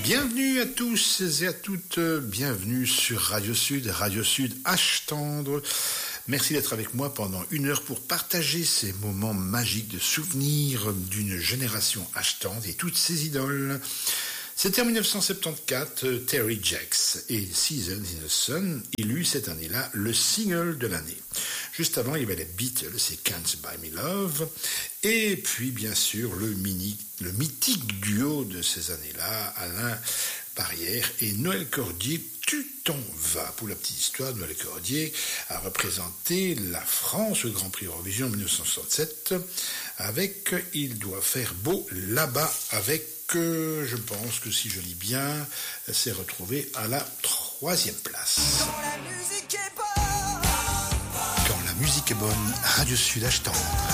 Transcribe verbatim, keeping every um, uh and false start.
Bienvenue à tous et à toutes, bienvenue sur Radio Sud, Radio Sud H Tendre. Merci d'être avec moi pendant une heure pour partager ces moments magiques de souvenirs d'une génération H Tendre et toutes ses idoles. C'était en dix-neuf cent soixante-quatorze, Terry Jacks et Seasons in the Sun élu cette année-là le single de l'année. Juste avant, il y avait les Beatles, c'est Can't Buy Me Love. Et puis, bien sûr, le, mini, le mythique duo de ces années-là, Alain Barrière et Noël Cordier, Tu t'en vas. Pour la petite histoire, Noël Cordier a représenté la France au Grand Prix Eurovision en dix-neuf cent soixante-sept avec Il doit faire beau là-bas, avec, euh, je pense que si je lis bien, c'est retrouvé à la troisième place. Quand la musique est bonne, Quand la musique est bonne, Radio Sud H Tendre.